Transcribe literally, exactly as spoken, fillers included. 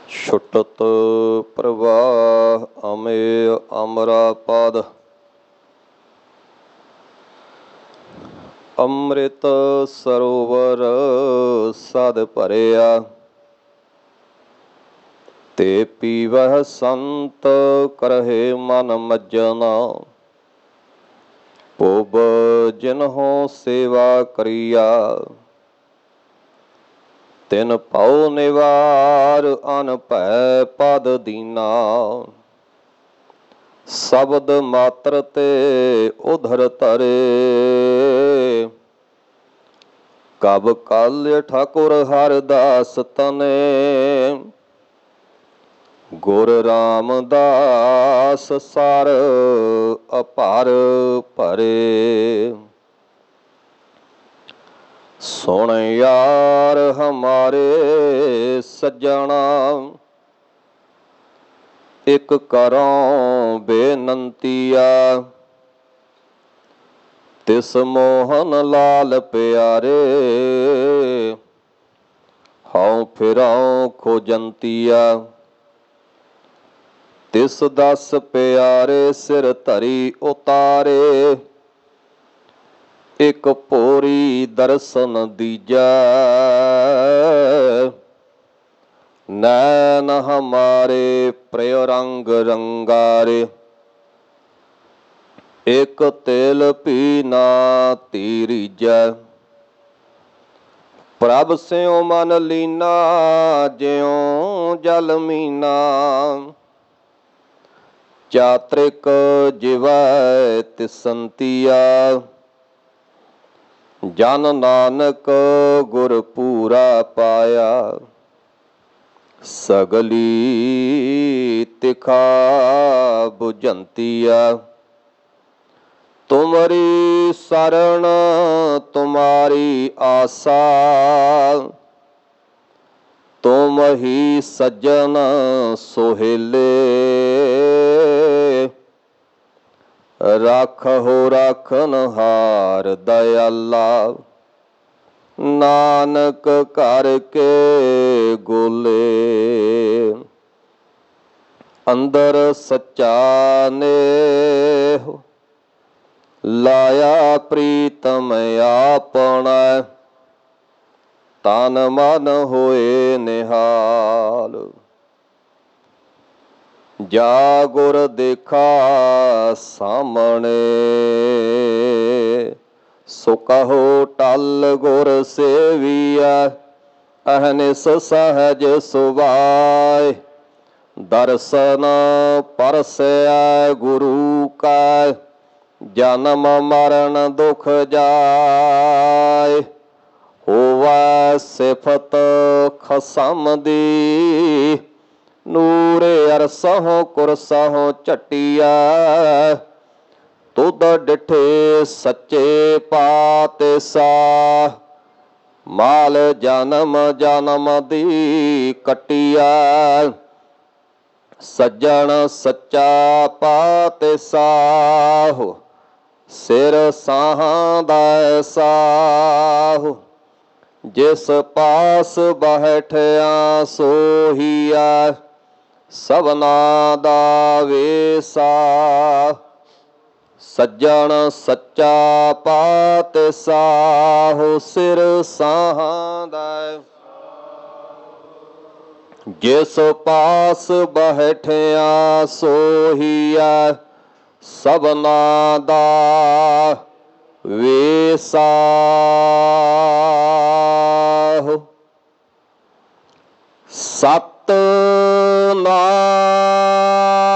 ਛੁਟਤ ਪ੍ਰਵਾਹ ਅਮੇ ਅਮਰਾ ਪਦ। ਅੰਮ੍ਰਿਤ ਸਰੋਵਰ ਸਦ ਭਰਿਆ, ਤੇ ਪੀਵਹਿ ਸੰਤ ਕਰਹਿ ਮਨ ਮੱਜਨਾ। ਪੁਬ ਜਿਨਹੁ ਸੇਵਾ ਕਰੀਆ, ਤਿਨ ਭਉ ਨਿਵਾਰ ਅਨ ਭੈ ਪਦ ਦੀਨਾ। ਸ਼ਬਦ ਮਾਤਰ ਤੇ ਉਧਰ ਧਰੇ, ਕਬ ਕਲ ਠਾਕੁਰ ਹਰਿਦਾਸ ਤਨੇ। ਗੁਰ ਰਾਮਦਾਸ ਸਰ ਅਪਾਰ ਭਰੇ। ਸੁਣ ਯਾਰ ਹਮਾਰੇ ਸੱਜਣਾ, ਇਕ ਕਰਉ ਬੇਨੰਤੀਆ। ਤਿਸ ਮੋਹਨ ਲਾਲ ਪਿਆਰੇ, ਹਉ ਫਿਰਉ ਖੋਜੰਤੀਆ। ਤਿਸ ਦਸ ਪਿਆਰੇ ਸਿਰ ਧਰੀ ਉਤਾਰੇ, ਇਕ ਭੋਰੀ ਦਰਸ਼ਨ ਦੀਜੈ। ਨੈਣ ਹਮਾਰੇ ਪ੍ਰਿਯ ਰੰਗ ਰੰਗਾਰੇ, ਇਕ ਤਿਲ ਭੀ ਨਾ ਧੀਰੀਜੈ। ਪ੍ਰਭ ਸਿਉ ਮਨ ਲੀਨਾ, ਜਿਉ ਜਲ ਮੀਨਾ। ਚਾਤ੍ਰਿਕ ਜਿਵੈ ਤਿਸੰਤੀਆ, ਜਨ ਨਾਨਕ ਗੁਰ ਪੂਰਾ ਪਾਇਆ। ਸਗਲੀ ਤਿਖਾ ਬੁਝੰਤੀਆ, ਤੁਮਰੀ ਸਰਣ ਤੁਮਾਰੀ ਆਸਾ। ਤੁਮ ਹੀ ਸੱਜਣ ਸੋਹੇਲੇ, ਰਾਖਹੁ ਰਾਖਨਹਾਰ ਦਇਆਲਾ। ਨਾਨਕ ਘਰ ਕੇ ਗੋਲੇ, ਅੰਦਰ ਸੱਚਾ ਨੇਹ। ਲਾਇਆ ਪ੍ਰੀਤਮ ਆਪਣਾ, ਤਨ ਮਨ ਹੋਏ ਨਿਹਾਲ। ਜਾ ਗੁਰ ਦੇਖਾ ਸਾਹਮਣੇ, ਸੋ ਕਹੋ ਟਲ ਗੁਰ ਸੇਵੀਐ। ਅਹਨਿਸ ਸਹਜ ਸੁਭਾਏ, ਦਰਸ਼ਨ ਪਰਸੈ ਗੁਰੂ ਕੈ। ਜਨਮ ਮਰਨ ਦੁਖ ਜਾਏ, ਹੋਵੈ ਸਿਫਤ ਖਸਮ ਦੀ। ਨੂਰ ਅਰਸਹੁ ਕੁਰਸਹੁ ਝਟੀਐ, ਤੁਧ ਡਿਠੇ ਸੱਚੇ ਪਾਤਿਸ਼ਾਹ। ਮਾਲ ਜਨਮ ਜਨਮ ਦੀ ਕੱਟੀਐ, ਸੱਜਣ ਸੱਚਾ ਪਾਤਿਸ਼ਾਹ। ਸਿਰ ਸਾਹਾਂ ਦਾ ਸਾਹੁ, ਜਿਸ ਪਾਸ ਬੈਠਿਆ ਸੋਹੀਐ। ਸਭਨਾ ਦਾ ਵੇਸਾ, ਸੱਜਣ ਸੱਚਾ ਪਾਤਿਸ਼ਾਹ। ਸਿਰ ਸਾਹਾਂ ਦਾ, ਜਿਸ ਪਾਸ ਬੈਠਿਆ ਸੋਹੀਐ। ਸਭਨਾ ਦਾ ਵੇਸਾ। ਸਤਿਨਾਮ